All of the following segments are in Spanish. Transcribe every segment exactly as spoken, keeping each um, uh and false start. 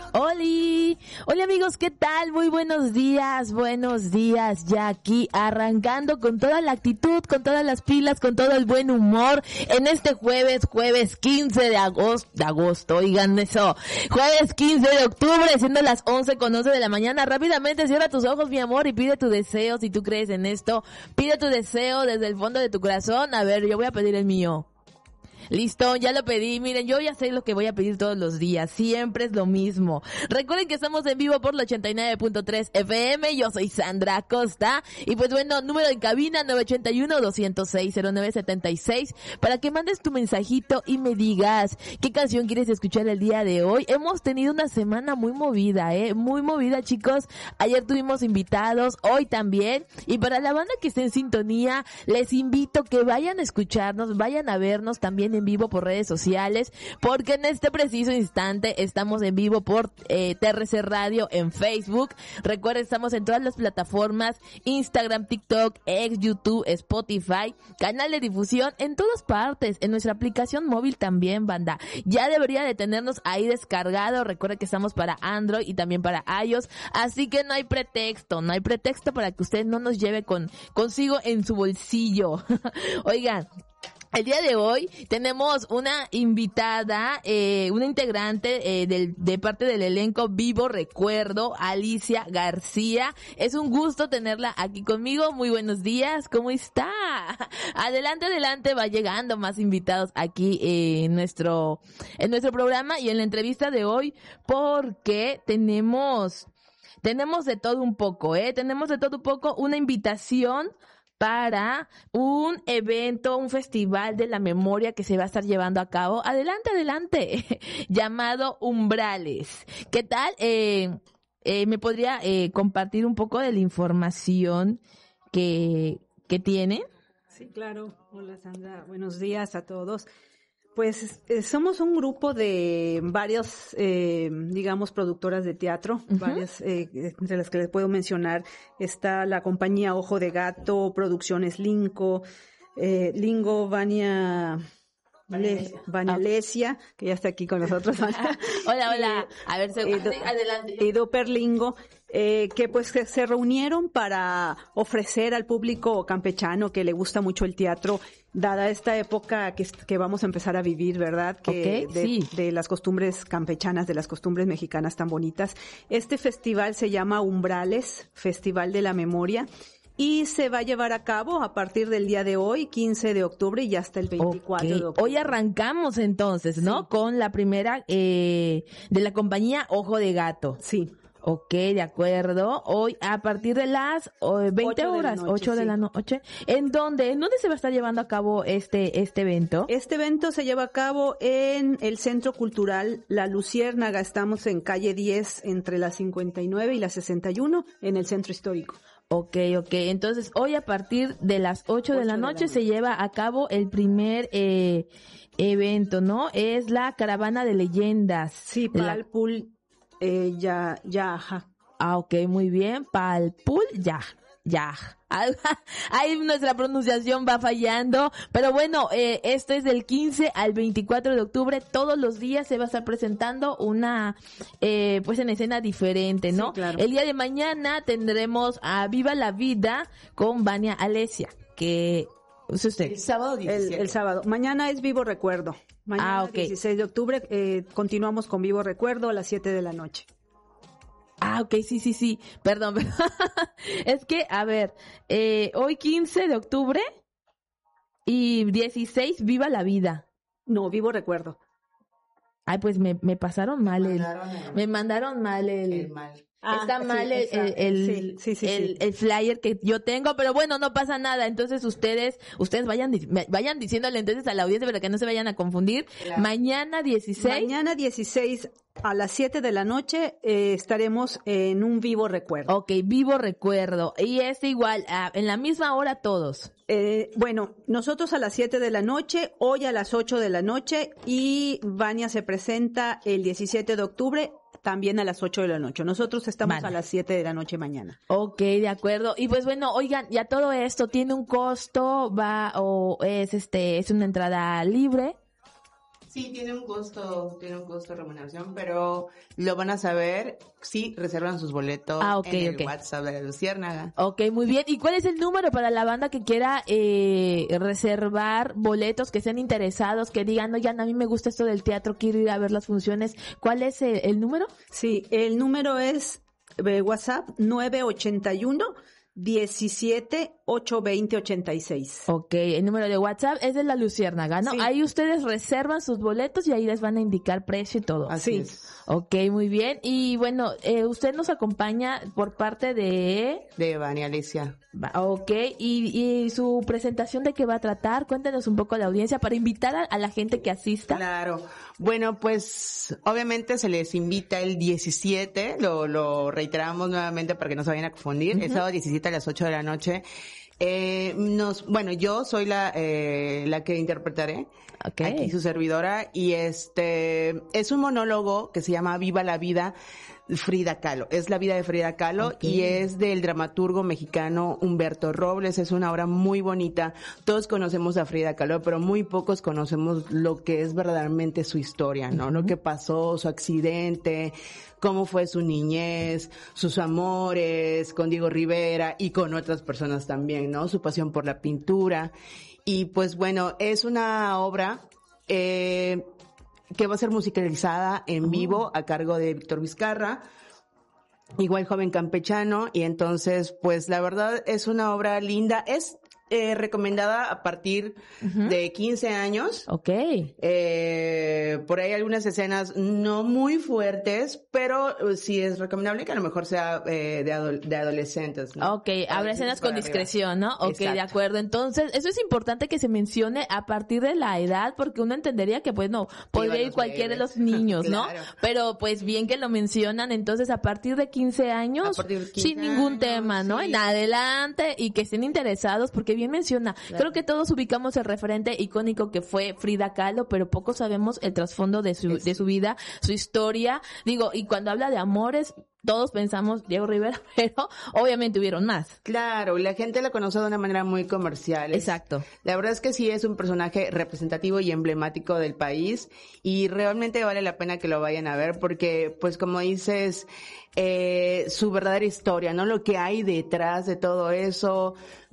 ¡Holi! Hola amigos, ¿qué tal? Muy buenos días, buenos días, ya aquí arrancando con toda la actitud, con todas las pilas, con todo el buen humor en este jueves, jueves quince de agosto, de agosto, oigan eso, jueves quince de octubre, siendo las once con once de la mañana. Rápidamente cierra tus ojos, mi amor, y pide tu deseo, si tú crees en esto, pide tu deseo desde el fondo de tu corazón. A ver, yo voy a pedir el mío. Listo, ya lo pedí. Miren, yo ya sé lo que voy a pedir todos los días. Siempre es lo mismo. Recuerden que estamos en vivo por la ochenta y nueve punto tres F M. Yo soy Sandra Acosta. Y pues bueno, número en cabina nueve ocho uno, dos cero seis, cero nueve siete seis para que mandes tu mensajito y me digas qué canción quieres escuchar el día de hoy. Hemos tenido una semana muy movida, eh, muy movida, chicos. Ayer tuvimos invitados, hoy también. Y para la banda que esté en sintonía, les invito que vayan a escucharnos, vayan a vernos también en vivo por redes sociales, porque en este preciso instante estamos en vivo por eh, T R C Radio en Facebook. Recuerden, estamos en todas las plataformas, Instagram, TikTok, X, YouTube, Spotify, canal de difusión en todas partes, en nuestra aplicación móvil también, banda. Ya debería de tenernos ahí descargado. Recuerden que estamos para Android y también para iOS, así que no hay pretexto, no hay pretexto para que usted no nos lleve con consigo en su bolsillo. Oigan, el día de hoy tenemos una invitada, eh, una integrante eh, del, de parte del elenco Vivo Recuerdo, Alicia García. Es un gusto tenerla aquí conmigo. Muy buenos días, ¿cómo está? Adelante, adelante, va llegando más invitados aquí eh, en nuestro en nuestro programa y en la entrevista de hoy, porque tenemos tenemos de todo un poco, eh, tenemos de todo un poco, una invitación para un evento, un festival de la memoria que se va a estar llevando a cabo. Adelante, adelante, llamado Umbrales. ¿Qué tal? Eh, eh, ¿Me podría eh, compartir un poco de la información que, que tiene? Sí, claro. Hola, Sandra. Buenos días a todos. Pues eh, somos un grupo de varios, eh, digamos, productoras de teatro, uh-huh. varias, eh, entre las que les puedo mencionar. Está la compañía Ojo de Gato, Producciones Linco, eh, Lingo, Vania... Vania Lesia, que ya está aquí con nosotros. hola, hola. A ver, se... y, do, adelante. Y Duperlingo, eh, que pues que se reunieron para ofrecer al público campechano que le gusta mucho el teatro, dada esta época que, que vamos a empezar a vivir, ¿verdad? Que okay, de, sí. de las costumbres campechanas, de las costumbres mexicanas tan bonitas. Este festival se llama Umbrales, Festival de la Memoria. Y se va a llevar a cabo a partir del día de hoy, quince de octubre, y hasta el veinticuatro okay. de octubre. Hoy arrancamos entonces, ¿no? Sí. Con la primera eh, de la compañía Ojo de Gato. Sí. Ok, de acuerdo. Hoy a partir de las oh, veinte horas, ocho de la noche. ¿En dónde? ¿En dónde se va a estar llevando a cabo este este evento? Este evento se lleva a cabo en el Centro Cultural La Luciérnaga. Estamos en calle diez, entre la cincuenta y nueve y la sesenta y uno, en el Centro Histórico. Ok, ok. Entonces, hoy a partir de las ocho de la noche se lleva a cabo el primer eh, evento, ¿no? Es la Caravana de Leyendas. Sí, Palpul, la... eh, ya, ya, ajá. Ah, ok, muy bien. Palpul, ya, ya. Ahí nuestra pronunciación va fallando, pero bueno, eh, esto es del quince al veinticuatro de octubre, todos los días se va a estar presentando una, eh, pues en escena diferente, ¿no? Sí, claro. El día de mañana tendremos a Viva la Vida con Vania Alesia, que es usted. El sábado diecisiete. El, el sábado. Mañana es Vivo Recuerdo. Mañana, ah, okay. dieciséis de octubre, eh, continuamos con Vivo Recuerdo a las siete de la noche. Ah, ok, sí, sí, sí, perdón, perdón. Es que, a ver, eh, hoy quince de octubre y dieciséis, Viva la Vida. No, Vivo Recuerdo. Ay, pues me, me pasaron mal mandaron el, el, me mandaron mal el, el mal. Ah, está mal sí, el, el, el, sí, sí, sí, el, sí. el flyer que yo tengo, pero bueno, no pasa nada. Entonces ustedes, ustedes vayan, vayan diciéndole entonces a la audiencia para que no se vayan a confundir. Claro. Mañana dieciséis. Mañana dieciséis a las siete de la noche eh, estaremos en un Vivo Recuerdo. Ok, Vivo Recuerdo. Y es igual, ah, en la misma hora todos. Eh, bueno, nosotros a las siete de la noche, hoy a las ocho de la noche, y Vania se presenta el diecisiete de octubre también a las ocho de la noche. Nosotros estamos vale. a las siete de la noche mañana. Ok, de acuerdo. Y pues bueno, oigan, ya todo esto tiene un costo, va o es este es una entrada libre. Sí, tiene un costo, tiene un costo de remuneración, pero lo van a saber si reservan sus boletos ah, okay, en el okay. WhatsApp de la Luciérnaga. Ok, muy bien. ¿Y cuál es el número para la banda que quiera eh, reservar boletos, que sean interesados, que digan, oigan, a mí me gusta esto del teatro, quiero ir a ver las funciones? ¿Cuál es el, el número? Sí, el número es eh, WhatsApp nueve ocho uno, diecisiete, ocho veinte, ochenta y seis. Ok, el número de WhatsApp es de la Luciérnaga, ¿no? Sí. Ahí ustedes reservan sus boletos y ahí les van a indicar precio y todo. Así Sí. es. Ok, muy bien. Y bueno, eh, usted nos acompaña por parte de... De Vania Alicia. Va, ok, y, y su presentación de qué va a tratar, cuéntenos un poco a la audiencia para invitar a, a la gente que asista. Claro. Bueno, pues obviamente se les invita el diecisiete, lo, lo reiteramos nuevamente para que no se vayan a confundir, uh-huh. El sábado diecisiete a las ocho de la noche. Eh, nos, bueno, yo soy la, eh, la que interpretaré. Okay. Aquí su servidora, y este, es un monólogo que se llama Viva la Vida, Frida Kahlo. Es la vida de Frida Kahlo, okay. Y es del dramaturgo mexicano Humberto Robles. Es una obra muy bonita. Todos conocemos a Frida Kahlo, pero muy pocos conocemos lo que es verdaderamente su historia, ¿no? Uh-huh. Lo que pasó, su accidente, cómo fue su niñez, sus amores con Diego Rivera y con otras personas también, ¿no? Su pasión por la pintura. Y pues bueno, es una obra eh, que va a ser musicalizada en vivo a cargo de Víctor Vizcarra, igual joven campechano, y entonces pues la verdad es una obra linda. Es eh, recomendada a partir uh-huh. de quince años. Ok. Eh, por ahí algunas escenas no muy fuertes, pero uh, sí es recomendable que a lo mejor sea eh, de, ado- de adolescentes, ¿no? Ok, habrá escenas con discreción, ¿no? Ok, exacto. De acuerdo. Entonces, eso es importante que se mencione a partir de la edad, porque uno entendería que, pues, no, podría ir cualquiera de los niños, ¿no? Claro. Pero, pues, bien que lo mencionan, entonces, a partir de quince años, de quince sin ningún años, tema, ¿no? Sí. En adelante, y que estén interesados, porque bien menciona, claro. Creo que todos ubicamos el referente icónico que fue Frida Kahlo, pero poco sabemos el trasfondo de su, de su vida, su historia. Digo, y cuando habla de amores, todos pensamos Diego Rivera, pero obviamente hubieron más. Claro, la gente la conoce de una manera muy comercial. Exacto. La verdad es que sí es un personaje representativo y emblemático del país, y realmente vale la pena que lo vayan a ver porque, pues como dices, eh, su verdadera historia, ¿no? Lo que hay detrás de todo eso.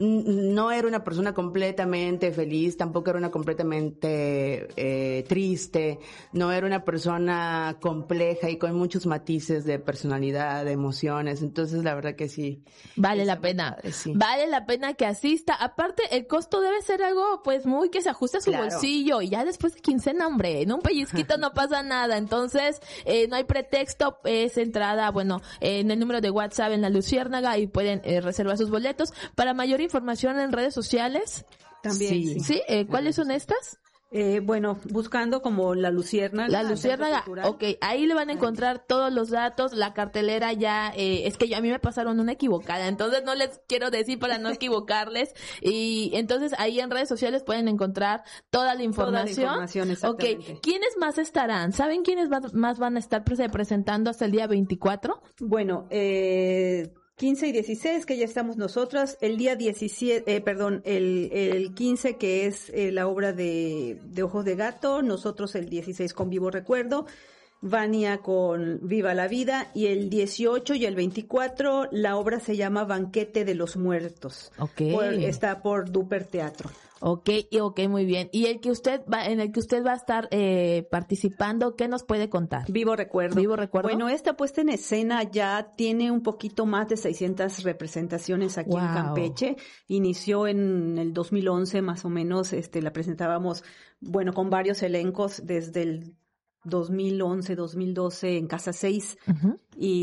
No era una persona completamente feliz, tampoco era una completamente eh, triste, no era una persona compleja y con muchos matices de personalidad, de emociones. Entonces la verdad que sí. Vale la pena, padre, sí. Vale la pena que asista. Aparte, el costo debe ser algo pues muy que se ajuste a su claro. bolsillo, y ya después de quincena, hombre, en un pellizquito no pasa nada. Entonces, eh, no hay pretexto, es entrada, bueno, eh, en el número de WhatsApp en la Luciérnaga, y pueden eh, reservar sus boletos. Para mayor información en redes sociales. También. Sí. ¿Sí? Eh, ¿Cuáles son estas? Eh, bueno, buscando como la Luciérnaga. La Luciérnaga, ok, ahí le van a encontrar todos los datos, la cartelera ya, eh, es que ya a mí me pasaron una equivocada, entonces no les quiero decir para no equivocarles, y entonces ahí en redes sociales pueden encontrar toda la información. Toda la información, exactamente. Ok, ¿quiénes más estarán? ¿Saben quiénes más van a estar presentando hasta el día veinticuatro? Bueno, eh... quince y dieciséis, que ya estamos nosotras, el día diecisiete, eh, perdón, el, el quince, que es eh, la obra de, de Ojos de Gato, nosotros el dieciséis con Vivo Recuerdo, Vania con Viva la Vida, y el dieciocho y el veinticuatro la obra se llama Banquete de los Muertos. Okay. Por, está por Duper Teatro. Okay, okay, muy bien. Y el que usted va, en el que usted va a estar eh, participando, ¿qué nos puede contar? Vivo Recuerdo. Vivo Recuerdo. Bueno, esta puesta en escena ya tiene un poquito más de seiscientas representaciones aquí wow. en Campeche. Inició en el dos mil once más o menos, este, la presentábamos, bueno, con varios elencos desde el dos mil once, dos mil doce en Casa seis, uh-huh.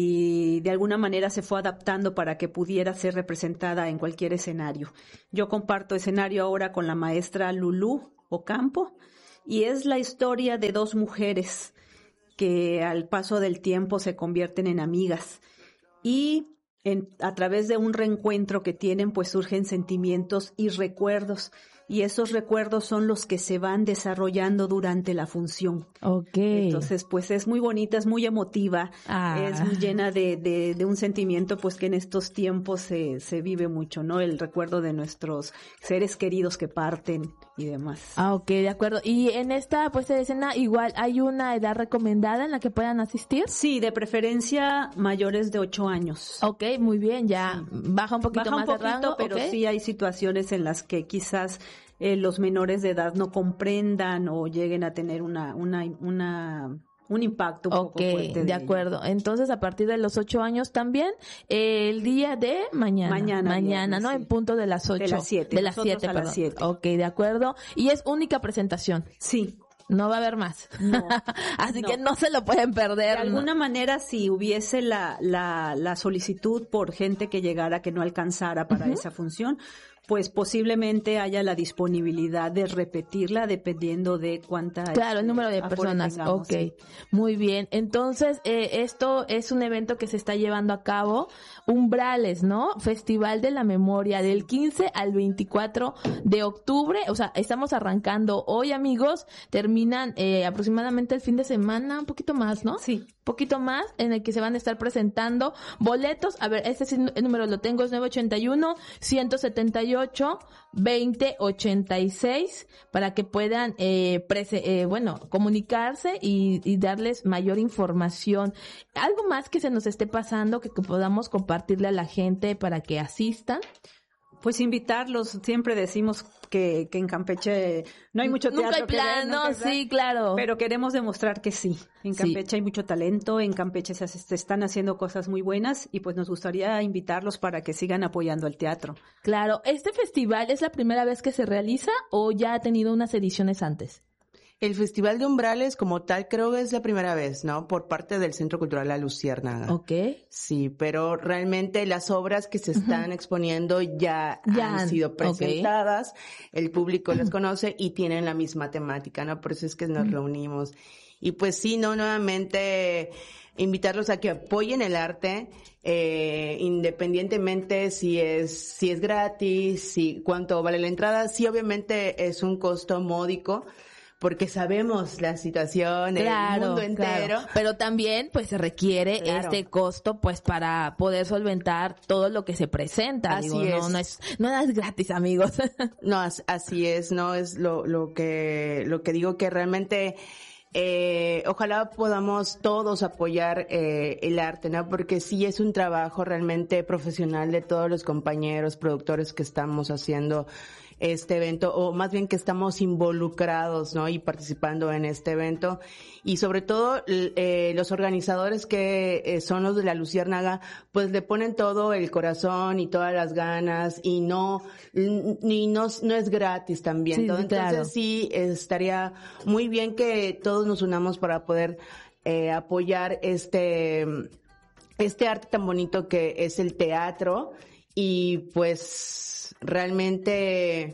y de alguna manera se fue adaptando para que pudiera ser representada en cualquier escenario. Yo comparto escenario ahora con la maestra Lulú Ocampo, y es la historia de dos mujeres que al paso del tiempo se convierten en amigas, y en, a través de un reencuentro que tienen, pues surgen sentimientos y recuerdos, y esos recuerdos son los que se van desarrollando durante la función. Okay. Entonces, pues es muy bonita, es muy emotiva, ah. es muy llena de, de, de un sentimiento, pues que en estos tiempos se, se vive mucho, ¿no? El recuerdo de nuestros seres queridos que parten y demás. Ah, ok, de acuerdo. Y en esta puesta de escena igual hay una edad recomendada en la que puedan asistir. Sí, de preferencia mayores de ocho años. Ok, muy bien, ya Sí. baja un poquito Baja más un poquito, de rango. pero ok. sí hay situaciones en las que quizás eh, los menores de edad no comprendan o lleguen a tener una una una un impacto un Ok, poco fuerte. de acuerdo. Entonces, a partir de los ocho años también, eh, el día de mañana. Mañana, Mañana, viernes, ¿no? sí. En punto de las ocho. De las siete, De las nosotros siete, a las perdón. siete. Ok, de acuerdo. Y es única presentación. Sí. No va a haber más. No, Así no. que no se lo pueden De perder. alguna ¿no? manera, si hubiese la, la, la solicitud por gente que llegara que no alcanzara para Ujú. esa función, pues posiblemente haya la disponibilidad de repetirla dependiendo de cuánta... Claro, el este, número de aforo personas. tengamos, Ok, sí. muy bien. Entonces, eh, esto es un evento que se está llevando a cabo. Umbrales, ¿no? Festival de la Memoria del quince al veinticuatro de octubre. O sea, estamos arrancando hoy, amigos. Terminan eh, aproximadamente el fin de semana, un poquito más, ¿no? Sí. Poquito más, en el que se van a estar presentando boletos. A ver, este sí, el número lo tengo, es nueve ochenta y uno, ciento setenta y ocho, veinte ochenta y seis, para que puedan, eh, prese- eh, bueno, comunicarse y, y darles mayor información. Algo más que se nos esté pasando, que, que podamos compartirle a la gente para que asistan. Pues invitarlos, siempre decimos que, que en Campeche no hay mucho teatro. Nunca hay que ver, plan, nunca ¿no? hay plan, Sí, claro. Pero queremos demostrar que sí. En Sí. Campeche hay mucho talento, en Campeche se, se están haciendo cosas muy buenas y pues nos gustaría invitarlos para que sigan apoyando el teatro. Claro, ¿este festival es la primera vez que se realiza o ya ha tenido unas ediciones antes? El Festival de Umbrales como tal creo que es la primera vez, ¿no? Por parte del Centro Cultural La Luciérnaga. Ok. Sí, pero realmente las obras que se están exponiendo ya, Ya han han- sido ok. presentadas, el público las conoce y tienen la misma temática, ¿no? Por eso es que nos reunimos. Y pues sí, no, nuevamente invitarlos a que apoyen el arte, eh, independientemente si es, si es gratis, si cuánto vale la entrada. Sí, obviamente es un costo módico, porque sabemos la situación del mundo entero. Claro. Pero también pues se requiere Claro. este costo pues para poder solventar todo lo que se presenta. Así Digo, es. no, no es, no es gratis, amigos. No, as- así es, no es lo, lo que, lo que digo que realmente, eh, ojalá podamos todos apoyar, eh, el arte, ¿no? Porque sí es un trabajo realmente profesional de todos los compañeros, productores que estamos haciendo este evento, o más bien que estamos involucrados, ¿no? Y participando en este evento. Y sobre todo, l- eh, los organizadores que eh, son los de La Luciérnaga, pues le ponen todo el corazón y todas las ganas, y no, n- ni no, no es gratis también. Sí, todo. sí, Entonces claro. sí, estaría muy bien que todos nos unamos para poder eh, apoyar este, este arte tan bonito que es el teatro. Y pues realmente,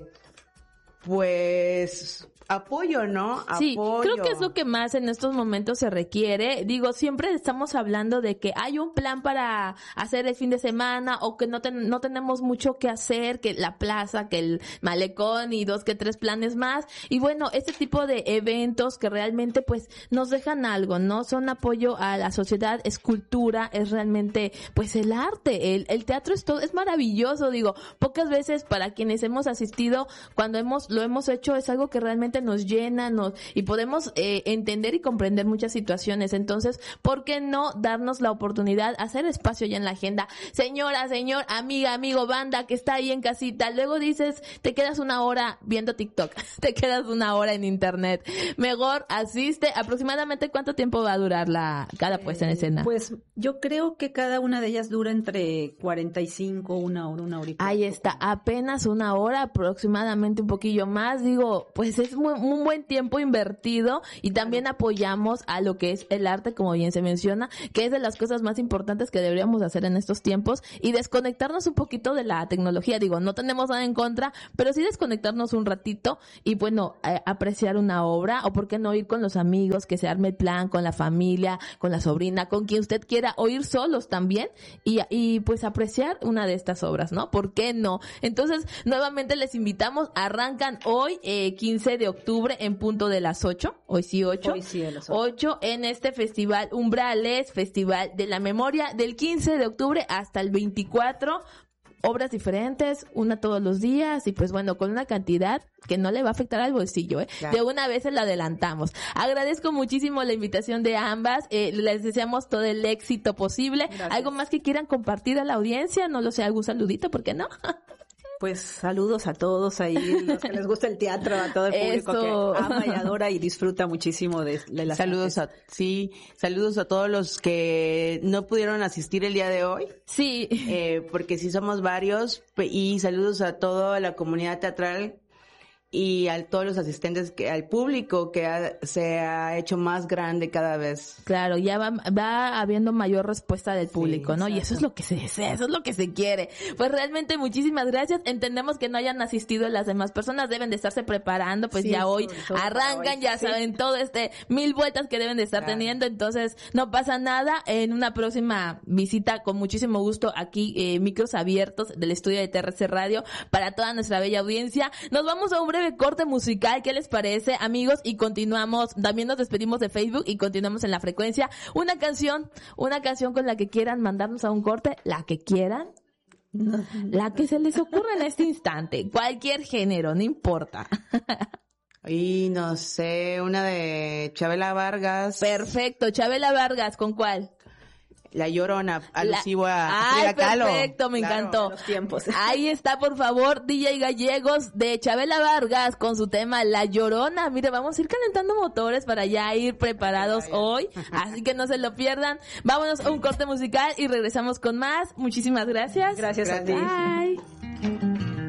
pues apoyo, ¿no? Sí, Apoyo. creo que es lo que más en estos momentos se requiere. Digo, siempre estamos hablando de que hay un plan para hacer el fin de semana o que no, ten- no tenemos mucho que hacer, que la plaza, que el malecón y dos que tres planes más. Y bueno, este tipo de eventos que realmente pues nos dejan algo, ¿no? Son apoyo a la sociedad, es cultura, es realmente pues el arte. El, el teatro es todo, es maravilloso. Digo, pocas veces para quienes hemos asistido, cuando hemos lo hemos hecho, es algo que realmente nos llena, nos, y podemos eh, entender y comprender muchas situaciones. Entonces, ¿por qué no darnos la oportunidad, hacer espacio ya en la agenda? Señora, señor, amiga, amigo, banda que está ahí en casita, luego dices, te quedas una hora viendo TikTok, te quedas una hora en internet. Mejor asiste. ¿Aproximadamente cuánto tiempo va a durar la cada puesta en escena? Pues yo creo que cada una de ellas dura entre cuarenta y cinco, una hora, una hora y Ahí está, apenas una hora, aproximadamente un poquillo más. Digo, pues es muy, un buen tiempo invertido y también apoyamos a lo que es el arte, como bien se menciona, que es de las cosas más importantes que deberíamos hacer en estos tiempos, y desconectarnos un poquito de la tecnología. Digo, no tenemos nada en contra, pero sí desconectarnos un ratito y bueno, eh, apreciar una obra, o por qué no ir con los amigos, que se arme el plan, con la familia, con la sobrina, con quien usted quiera, o ir solos también y, y pues apreciar una de estas obras, ¿no? ¿Por qué no? Entonces, nuevamente les invitamos, arrancan hoy, eh, quince de octubre en punto de las ocho, hoy sí ocho, Hoy sí, a las ocho. ocho en este festival Umbrales, Festival de la Memoria, del quince de octubre hasta el veinticuatro. obras diferentes, una todos los días y pues bueno, con una cantidad que no le va a afectar al bolsillo, ¿eh? Claro. De una vez se la adelantamos. Agradezco muchísimo la invitación de ambas, eh, les deseamos todo el éxito posible. Gracias. ¿Algo más que quieran compartir a la audiencia? No lo sé, algún saludito, ¿por qué no? Pues saludos a todos ahí, los que les gusta el teatro, a todo el público Eso. que ama y adora y disfruta muchísimo de, de las Saludos artes. a, sí, saludos a todos los que no pudieron asistir el día de hoy. Sí. Eh, porque sí somos varios, y saludos a toda la comunidad teatral y a todos los asistentes, que al público que ha, se ha hecho más grande cada vez. Claro, ya va, va habiendo mayor respuesta del público, sí, ¿no? Exacto. Y eso es lo que se desea, eso es lo que se quiere. Pues realmente muchísimas gracias. Entendemos que no hayan asistido las demás personas, deben de estarse preparando, pues sí, ya hoy arrancan, hoy, ya sí. saben todo este mil vueltas que deben de estar claro. teniendo, entonces no pasa nada. En una próxima visita, con muchísimo gusto, aquí eh, micros abiertos del estudio de T R C Radio para toda nuestra bella audiencia. Nos vamos a un breve corte musical, ¿qué les parece, amigos? Y continuamos, también nos despedimos de Facebook y continuamos en la frecuencia. Una canción, una canción con la que quieran mandarnos a un corte, la que quieran, la que se les ocurra en este instante, cualquier género, no importa. Y no sé, una de Chabela Vargas. Perfecto, Chabela Vargas, ¿con cuál? La Llorona, alusivo la... a Ay, Frida Kahlo. Perfecto, me claro, encantó. Los tiempos. Ahí está, por favor, D J Gallegos de Chabela Vargas con su tema La Llorona. Mire, vamos a ir calentando motores para ya ir preparados hoy, así que no se lo pierdan. Vámonos a un corte musical y regresamos con más. Muchísimas gracias. Gracias, gracias. a ti. Bye.